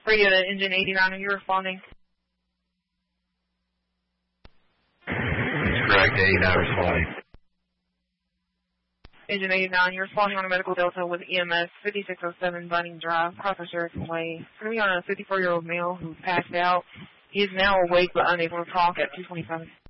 Radio to Engine 89, are you responding? That's correct, 89 responding. Engine 89, you're responding on a medical delta with EMS 5607 Bunning Drive, Crawford Sheridan Way. It's going to be on a 54-year-old male who passed out. He is now awake but unable to talk at 2:27.